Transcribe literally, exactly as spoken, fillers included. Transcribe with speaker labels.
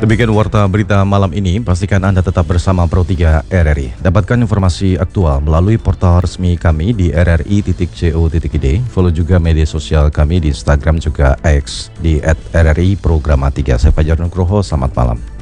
Speaker 1: Demikian warta berita malam ini. Pastikan Anda tetap bersama Pro tiga R R I. Dapatkan informasi aktual melalui portal resmi kami di r r i titik co titik i d. Follow juga media sosial kami di Instagram juga X di et r r i programa tiga. Saya Fajar Nugroho, selamat malam.